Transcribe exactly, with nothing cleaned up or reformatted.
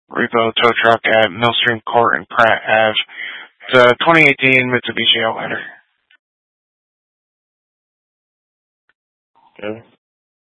repo tow truck at Millstream Court and Pratt Avenue. It's a twenty eighteen Mitsubishi Outlander. Okay.